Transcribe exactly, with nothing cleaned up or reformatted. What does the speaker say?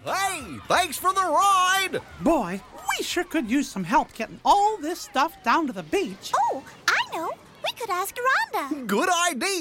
Hey, thanks for the ride! Boy, we sure could use some help getting all this stuff down to the beach. Oh, I know. We could ask Rhonda. Good idea!